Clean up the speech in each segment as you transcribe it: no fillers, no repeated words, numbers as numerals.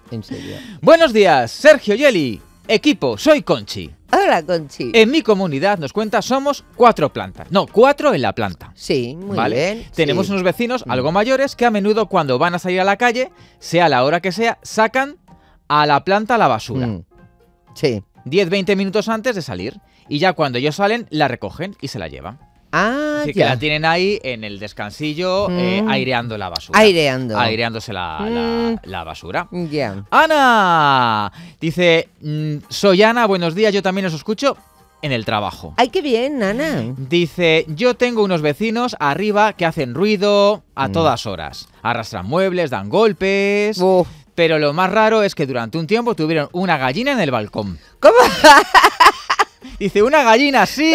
En serio. Buenos días, Sergio Yeli. Equipo, soy Conchi. Hola, Conchi. En mi comunidad nos cuenta somos 4 plantas. No, 4 en la planta. Sí, muy ¿Vale? bien. Tenemos sí. unos vecinos algo mayores que a menudo cuando van a salir a la calle, sea la hora que sea, sacan a la planta la basura. Sí. 10-20 minutos antes de salir. Y ya cuando ellos salen, la recogen y se la llevan. Ah, Así que ya. la tienen ahí en el descansillo aireando la basura. Aireándose la basura. Ya. ¡Ana! Dice, soy Ana, buenos días, yo también os escucho en el trabajo. Ay, qué bien, Ana. Dice, yo tengo unos vecinos arriba que hacen ruido a todas horas. Arrastran muebles, dan golpes. Uf. Pero lo más raro es que durante un tiempo tuvieron una gallina en el balcón. ¿Cómo? Dice, ¿una gallina? ¡Sí!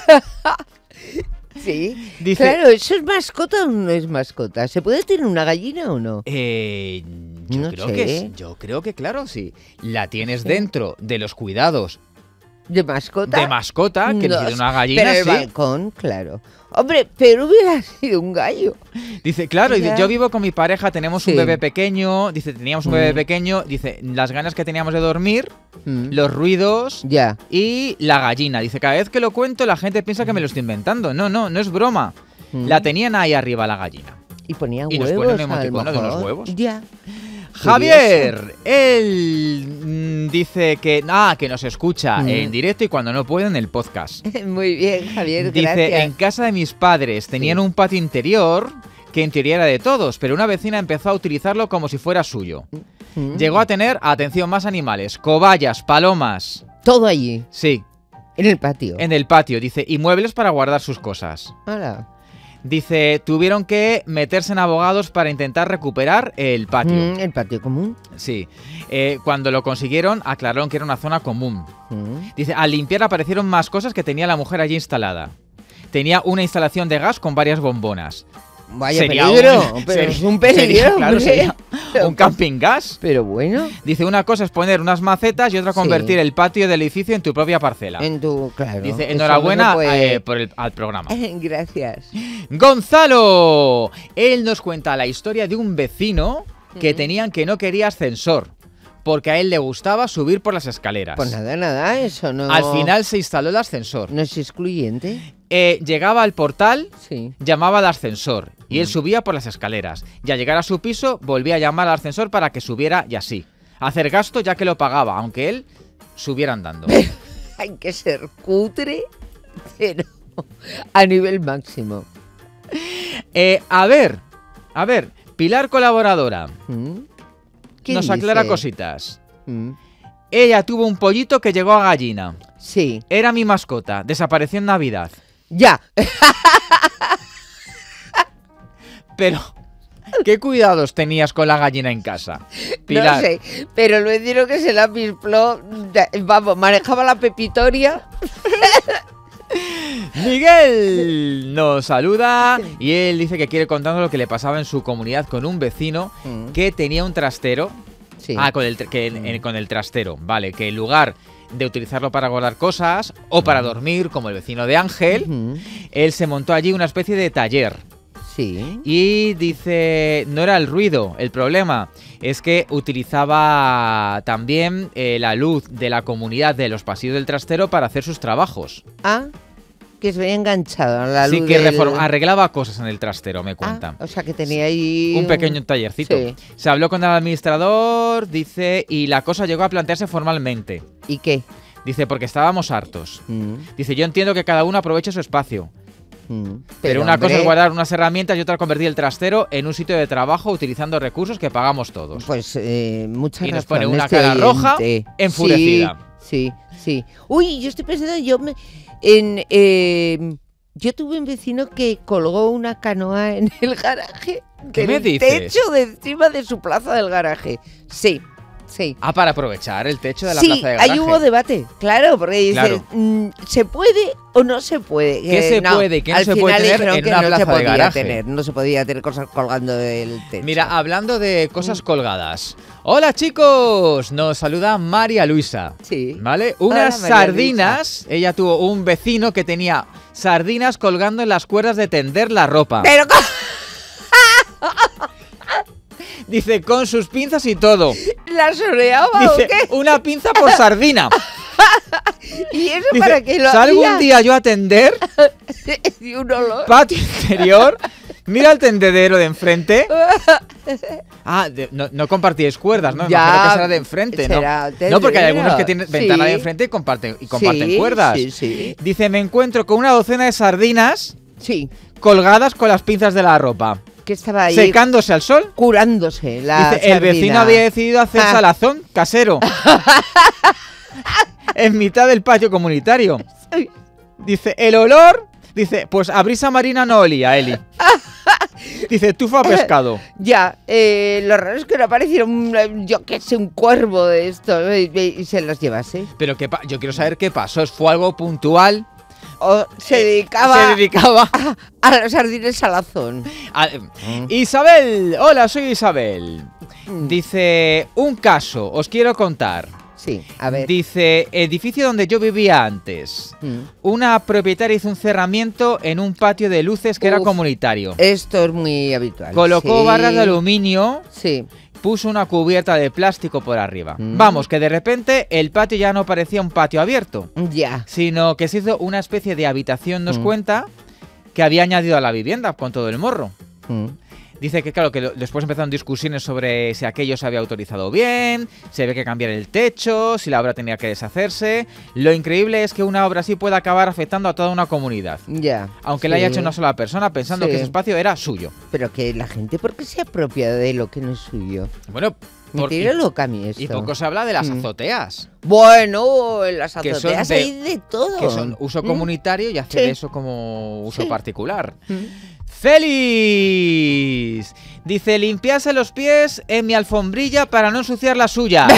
Sí. Dice, Claro, ¿eso es mascota o no es mascota? ¿Se puede tener una gallina o no? No sé. Yo creo que claro, sí. La tienes dentro de los cuidados ¿De mascota? de mascota, que No, dice una gallina, pero el sí. balcón, claro. Hombre, pero hubiera sido un gallo. Dice, claro, Ya. dice, yo vivo con mi pareja, tenemos un Sí. bebé pequeño. Dice, teníamos un bebé pequeño. Dice, las ganas que teníamos de dormir, los ruidos Ya. y la gallina. Dice, cada vez que lo cuento la gente piensa que me lo estoy inventando. No es broma. La tenían ahí arriba la gallina. Y ponía Y nos huevos. pone un a lo emoticono de unos mejor. huevos. Ya. Javier, él dice que nos escucha en directo y cuando no puede en el podcast. Muy bien, Javier, Dice, gracias. en casa de mis padres tenían un patio interior que en teoría era de todos, pero una vecina empezó a utilizarlo como si fuera suyo. Llegó a tener, atención, más animales, cobayas, palomas. Todo allí, Sí, en el patio. en el patio, dice, y muebles para guardar sus cosas. Hala. Dice, tuvieron que meterse en abogados para intentar recuperar el patio. El patio común. Sí, cuando lo consiguieron aclararon que era una zona común. Dice, al limpiar aparecieron más cosas que tenía la mujer allí instalada. Tenía una instalación de gas con varias bombonas. Vaya Sería peligro, un- pero sería- es un peligro, sería, claro, hombre. sería un camping gas. Pero bueno, Dice, una cosa es poner unas macetas y otra Sí. convertir el patio del edificio en tu propia parcela. en tu... Claro. Dice, eso enhorabuena no se puede. por al programa. Gracias. Gonzalo, él nos cuenta la historia de un vecino que tenían que no quería ascensor, porque a él le gustaba subir por las escaleras. Pues nada, eso no... Al final se instaló el ascensor. ¿No es excluyente? Llegaba al portal, Sí. llamaba al ascensor y él subía por las escaleras. Y al llegar a su piso, volvía a llamar al ascensor para que subiera y así. Hacer gasto ya que lo pagaba, aunque él subiera andando. Hay que ser cutre, pero a nivel máximo. A ver, Pilar colaboradora, ¿Qué nos aclara dice? cositas. Mm. Ella tuvo un pollito que llegó a gallina. Sí. Era mi mascota, desapareció en Navidad. Ya. Pero, ¿qué cuidados tenías con la gallina en casa? Pilar. No sé, pero el vecino que se la pispló, vamos, manejaba la pepitoria. Miguel nos saluda y él dice que quiere contarnos lo que le pasaba en su comunidad con un vecino que tenía un trastero. Sí. Con el trastero, vale, que en lugar de utilizarlo para guardar cosas o para dormir, como el vecino de Ángel, él se montó allí una especie de taller. Sí. Y dice, no era el ruido, el problema es que utilizaba también la luz de la comunidad de los pasillos del trastero para hacer sus trabajos. Ah, que se veía enganchado a la luz. Sí, que del- arreglaba cosas en el trastero, me cuentan. Ah, o sea, que tenía ahí... Un pequeño tallercito. Sí. Se habló con el administrador, dice, y la cosa llegó a plantearse formalmente. ¿Y qué? Dice, porque estábamos hartos. Dice, yo entiendo que cada uno aproveche su espacio. Pero una cosa hombre, es guardar unas herramientas y otra convertir el trastero en un sitio de trabajo utilizando recursos que pagamos todos. Pues muchas Y nos razón pone una este cara roja, oyente. enfurecida. Sí. Uy, yo estoy pensando, yo tuve un vecino que colgó una canoa en el garaje. ¿Qué del me dices? techo de encima de su plaza del garaje. Sí. Ah, para aprovechar el techo de la Sí, plaza de garaje. ahí hubo debate, claro, porque dices, Claro. ¿se puede o no se puede? ¿Qué se puede y qué no al se puede final tener dijeron en que una no se plaza de podía garaje? tener, no se podía tener cosas colgando del techo. Mira, hablando de cosas colgadas. Hola chicos, nos saluda María Luisa. Sí. ¿Vale? Hola, Unas María sardinas. Ella tuvo un vecino que tenía sardinas colgando en las cuerdas de tender la ropa. Pero Dice, con sus pinzas y todo. ¿La soleaba o Dice, qué? una pinza por sardina. ¿Y eso Dice, para qué lo salgo hacía? un día yo a atender, Y un olor. patio interior, mira el tendedero de enfrente. No compartíais cuerdas, ¿no? Ya, Imagino que será de enfrente, ¿no? será No, porque hay algunos que tendedero. tienen ventana Sí. de enfrente y comparten Sí, cuerdas. sí. Dice, me encuentro con una docena de sardinas Sí, colgadas con las pinzas de la ropa, que estaba ahí secándose al sol. curándose la Dice, el vecino sardina. había decidido hacer Ah. salazón casero en mitad del patio comunitario. Dice, el olor, dice, pues a brisa marina no olía, Eli. Dice, tufa a pescado. Ya, lo raro es que no apareciera yo qué sé, un cuervo de esto y se los llevase. Pero yo quiero saber qué pasó. ¿Fue algo puntual? O se dedicaba Se dedicaba a los sardines salazón. Isabel, hola, soy Isabel. Mm. Dice, un caso, os quiero contar. Sí, a ver. Dice, edificio donde yo vivía antes. Mm. Una propietaria hizo un cerramiento en un patio de luces que era Uf. comunitario. Esto es muy habitual. Colocó sí. barras de aluminio, Sí. puso una cubierta de plástico por arriba. Mm. Vamos, que de repente el patio ya no parecía un patio abierto, Ya. sino que se hizo una especie de habitación, nos cuenta, que había añadido a la vivienda con todo el morro. Mm. Dice que claro, que después empezaron discusiones sobre si aquello se había autorizado bien, si había que cambiar el techo, si la obra tenía que deshacerse. Lo increíble es que una obra así pueda acabar afectando a toda una comunidad. Ya. Aunque la haya hecho una sola persona pensando Sí. que ese espacio era suyo. Pero que la gente, ¿por qué se apropia de lo que no es suyo? Bueno, Me tiene loca a mí esto. y poco se habla de las Mm. azoteas, Bueno, en las Que son azoteas de- hay de todo. que son uso comunitario y hacer Sí. eso como uso Sí. particular. Mm. ¡Feliz! Dice, limpiarse los pies en mi alfombrilla para no ensuciar la suya.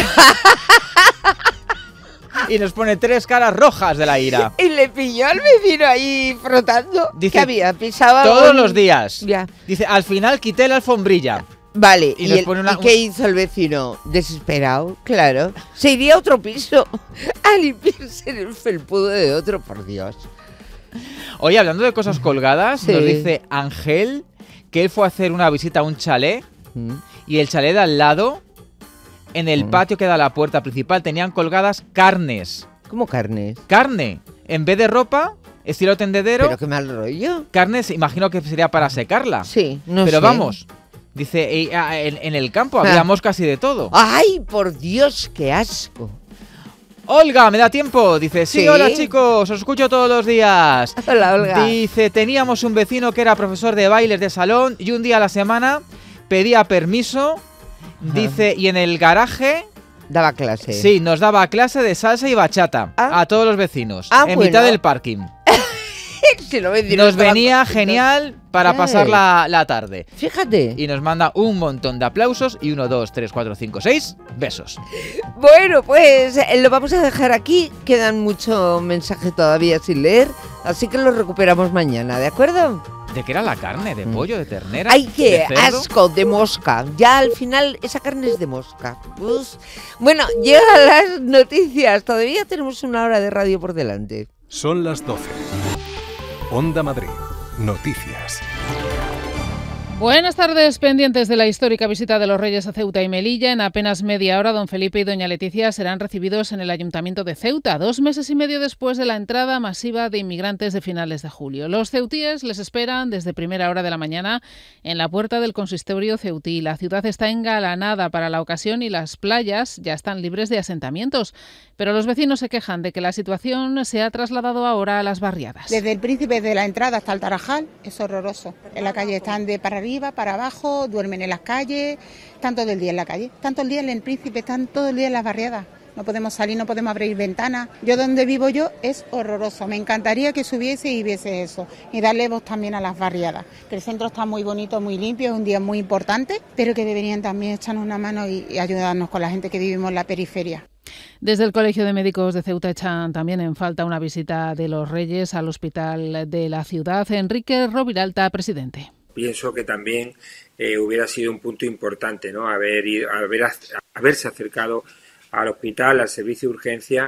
Y nos pone 3 caras rojas de la ira. Y le pilló al vecino ahí frotando. Dice, ¿Qué había? Pisaba Todos algo? los días. Ya. Dice, al final quité la alfombrilla. Vale, Y ¿y, nos pone ¿y qué hizo el vecino? Desesperado, claro. Se iría a otro piso a limpiarse el felpudo de otro, por Dios. Oye, hablando de cosas colgadas, Sí. nos dice Ángel que él fue a hacer una visita a un chalet Mm. y el chalet de al lado, en el patio que da a la puerta principal, tenían colgadas carnes. ¿Cómo carnes? Carne. En vez de ropa, estilo tendedero, ¿Pero qué mal rollo? carnes, imagino que sería para secarla. Sí, no Pero sé. vamos, dice, en el campo había Ah. moscas y de todo. ¡Ay, por Dios, qué asco! Olga, ¿me da tiempo? Dice, sí, Sí. hola chicos, os escucho todos los días. Hola, Olga. Dice, teníamos un vecino que era profesor de bailes de salón y un día a la semana pedía permiso. Dice, y en el garaje, Daba clase. sí, nos daba clase de salsa y bachata Ah. a todos los vecinos, Ah, en bueno. mitad del parking. Si lo vecinos Nos estaban venía contentos. genial para Sí. pasar la tarde. Fíjate. Y nos manda un montón de aplausos y 1, 2, 3, 4, 5, 6 besos. Bueno, pues lo vamos a dejar aquí. Quedan mucho mensaje todavía sin leer, así que lo recuperamos mañana, ¿de acuerdo? ¿De qué era la carne? ¿De pollo? ¿De ternera? ¡Ay, qué ¿De cerdo? asco! De mosca. Ya al final esa carne es de mosca. Uf. Bueno, llegan las noticias. Todavía tenemos una hora de radio por delante. Son las 12. Onda Madrid. Noticias. Buenas tardes, pendientes de la histórica visita de los Reyes a Ceuta y Melilla. En apenas media hora, don Felipe y doña Leticia serán recibidos en el Ayuntamiento de Ceuta, 2 meses y medio después de la entrada masiva de inmigrantes de finales de julio. Los ceutíes les esperan desde primera hora de la mañana en la puerta del consistorio ceutí. La ciudad está engalanada para la ocasión y las playas ya están libres de asentamientos. Pero los vecinos se quejan de que la situación se ha trasladado ahora a las barriadas. Desde el Príncipe de la entrada hasta el Tarajal es horroroso. En la calle están de para arriba, para abajo, duermen en las calles, están todo el día en la calle, están todo el día en el Príncipe, están todo el día en las barriadas. No podemos salir, no podemos abrir ventanas. Yo donde vivo yo es horroroso. Me encantaría que subiese y viese eso. Y darle voz también a las barriadas. Que el centro está muy bonito, muy limpio, es un día muy importante, pero que deberían también echarnos una mano y ayudarnos con la gente que vivimos en la periferia. Desde el Colegio de Médicos de Ceuta echan también en falta una visita de los Reyes al hospital de la ciudad. Enrique Roviralta, presidente. Pienso que también hubiera sido un punto importante, ¿no? Haberse acercado al hospital, al servicio de urgencia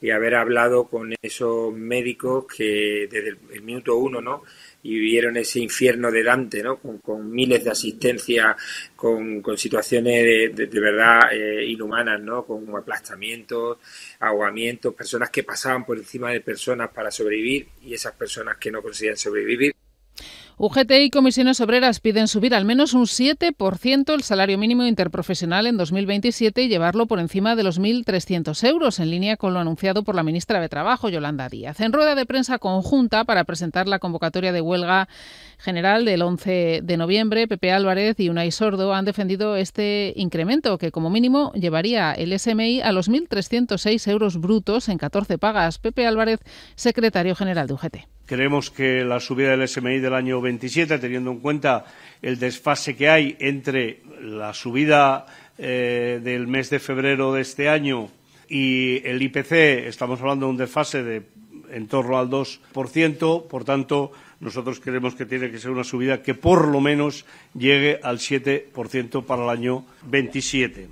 y haber hablado con esos médicos que desde el minuto uno, ¿no?, y vivieron ese infierno de Dante, ¿no?, con miles de asistencias, con situaciones de verdad inhumanas, ¿no?, con aplastamientos, ahogamientos, personas que pasaban por encima de personas para sobrevivir y esas personas que no conseguían sobrevivir. UGT y comisiones obreras piden subir al menos un 7% el salario mínimo interprofesional en 2027 y llevarlo por encima de los 1.300 euros, en línea con lo anunciado por la ministra de Trabajo, Yolanda Díaz. En rueda de prensa conjunta para presentar la convocatoria de huelga general del 11 de noviembre, Pepe Álvarez y Unai Sordo han defendido este incremento, que como mínimo llevaría el SMI a los 1.306 euros brutos en 14 pagas. Pepe Álvarez, secretario general de UGT. Creemos que la subida del SMI del año 27, teniendo en cuenta el desfase que hay entre la subida del mes de febrero de este año y el IPC, estamos hablando de un desfase de en torno al 2%, por tanto, nosotros creemos que tiene que ser una subida que por lo menos llegue al 7% para el año 27.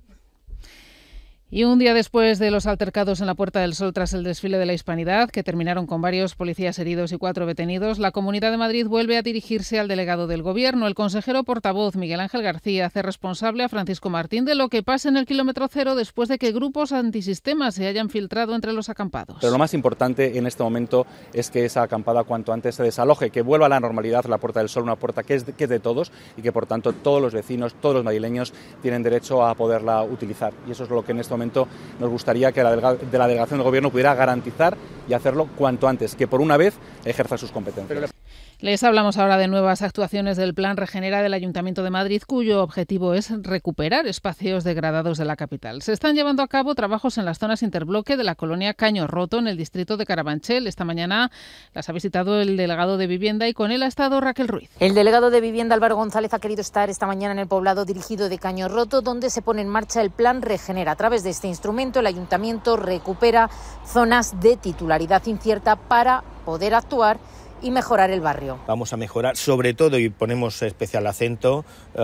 Y un día después de los altercados en la Puerta del Sol tras el desfile de la Hispanidad, que terminaron con varios policías heridos y 4 detenidos, la Comunidad de Madrid vuelve a dirigirse al delegado del Gobierno. El consejero portavoz Miguel Ángel García hace responsable a Francisco Martín de lo que pasa en el kilómetro cero después de que grupos antisistemas se hayan filtrado entre los acampados. Pero lo más importante en este momento es que esa acampada cuanto antes se desaloje, que vuelva a la normalidad la Puerta del Sol, una puerta que es de todos y que por tanto todos los vecinos, todos los madrileños tienen derecho a poderla utilizar. Y eso es lo que en este momento nos gustaría que la delegación del Gobierno pudiera garantizar y hacerlo cuanto antes, que por una vez ejerza sus competencias. Les hablamos ahora de nuevas actuaciones del Plan Regenera del Ayuntamiento de Madrid, cuyo objetivo es recuperar espacios degradados de la capital. Se están llevando a cabo trabajos en las zonas interbloque de la colonia Caño Roto, en el distrito de Carabanchel. Esta mañana las ha visitado el delegado de Vivienda y con él ha estado Raquel Ruiz. El delegado de Vivienda, Álvaro González, ha querido estar esta mañana en el poblado dirigido de Caño Roto, donde se pone en marcha el Plan Regenera. A través de este instrumento, el Ayuntamiento recupera zonas de titularidad incierta para poder actuar y mejorar el barrio. Vamos a mejorar sobre todo, y ponemos especial acento,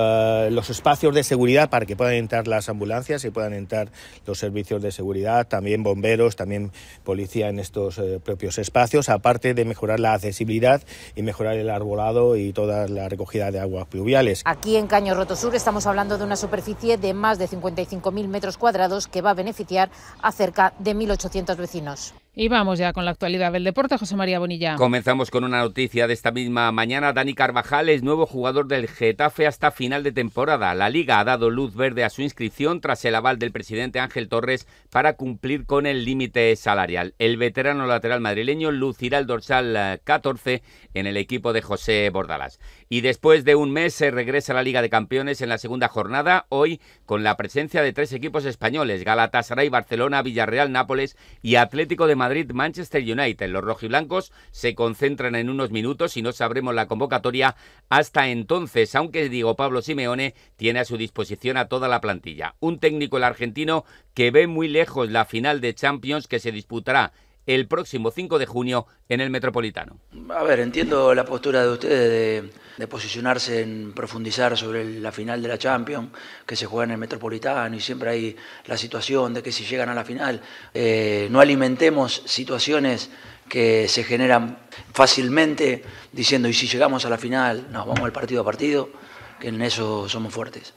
los espacios de seguridad para que puedan entrar las ambulancias y puedan entrar los servicios de seguridad, también bomberos, también policía en estos propios espacios, aparte de mejorar la accesibilidad y mejorar el arbolado y toda la recogida de aguas pluviales. Aquí en Caño Roto Sur estamos hablando de una superficie de más de 55.000 metros cuadrados que va a beneficiar a cerca de 1.800 vecinos. Y vamos ya con la actualidad del deporte. José María Bonilla. Comenzamos con una noticia de esta misma mañana. Dani Carvajal es nuevo jugador del Getafe hasta final de temporada. La Liga ha dado luz verde a su inscripción tras el aval del presidente Ángel Torres para cumplir con el límite salarial. El veterano lateral madrileño lucirá el dorsal 14 en el equipo de José Bordalás. Y después de un mes se regresa a la Liga de Campeones en la segunda jornada, hoy con la presencia de 3 equipos españoles: Galatasaray, Barcelona, Villarreal, Nápoles y Atlético de Madrid, Manchester United. Los rojiblancos se concentran en unos minutos y no sabremos la convocatoria hasta entonces, aunque Diego Pablo Simeone tiene a su disposición a toda la plantilla. Un técnico, el argentino, que ve muy lejos la final de Champions que se disputará el próximo 5 de junio en el Metropolitano. A ver, entiendo la postura de ustedes de posicionarse en profundizar sobre la final de la Champions, que se juega en el Metropolitano, y siempre hay la situación de que si llegan a la final, no alimentemos situaciones que se generan fácilmente diciendo, y si llegamos a la final, nos vamos al partido a partido, que en eso somos fuertes.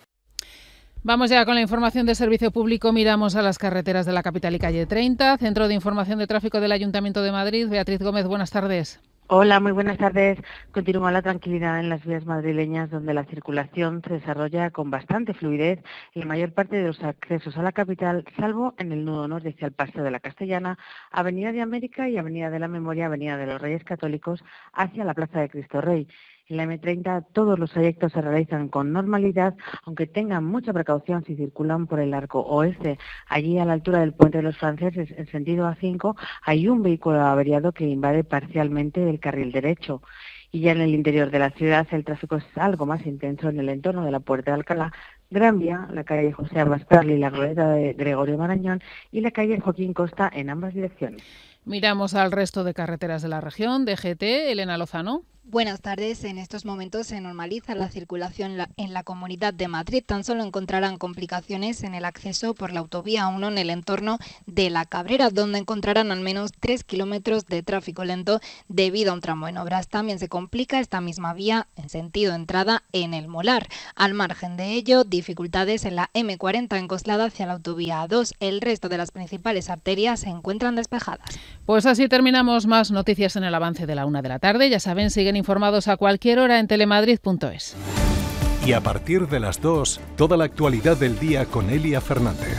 Vamos ya con la información de servicio público. Miramos a las carreteras de la capital y calle 30. Centro de Información de Tráfico del Ayuntamiento de Madrid. Beatriz Gómez, buenas tardes. Hola, muy buenas tardes. Continúa la tranquilidad en las vías madrileñas, donde la circulación se desarrolla con bastante fluidez en la mayor parte de los accesos a la capital, salvo en el nudo norte hacia el Paseo de la Castellana, Avenida de América y Avenida de la Memoria, Avenida de los Reyes Católicos, hacia la Plaza de Cristo Rey. En la M30 todos los trayectos se realizan con normalidad, aunque tengan mucha precaución si circulan por el arco oeste. Allí, a la altura del Puente de los Franceses, en sentido A5, hay un vehículo averiado que invade parcialmente el carril derecho. Y ya en el interior de la ciudad el tráfico es algo más intenso en el entorno de la Puerta de Alcalá, Gran Vía, la calle José Abascal y la glorieta de Gregorio Marañón, y la calle Joaquín Costa en ambas direcciones. Miramos al resto de carreteras de la región. DGT, Elena Lozano. Buenas tardes. En estos momentos se normaliza la circulación en la Comunidad de Madrid. Tan solo encontrarán complicaciones en el acceso por la autovía 1 en el entorno de La Cabrera, donde encontrarán al menos 3 kilómetros de tráfico lento debido a un tramo en obras. También se complica esta misma vía en sentido entrada en el Molar. Al margen de ello, dificultades en la M40 en Coslada hacia la autovía A2. El resto de las principales arterias se encuentran despejadas. Pues así terminamos. Más noticias en el avance de la 1 de la tarde. Ya saben, siguen informados a cualquier hora en telemadrid.es. Y a partir de las 2, toda la actualidad del día con Elia Fernández.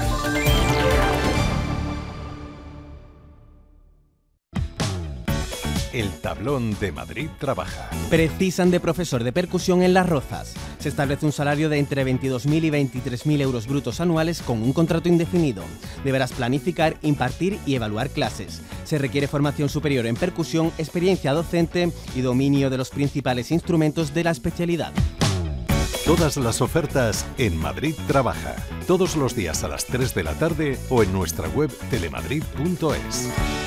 El tablón de Madrid trabaja. Precisan de profesor de percusión en Las Rozas. Se establece un salario de entre 22.000 y 23.000 euros brutos anuales con un contrato indefinido. Deberás planificar, impartir y evaluar clases. Se requiere formación superior en percusión, experiencia docente y dominio de los principales instrumentos de la especialidad. Todas las ofertas en Madrid Trabaja. Todos los días a las 3 de la tarde o en nuestra web telemadrid.es.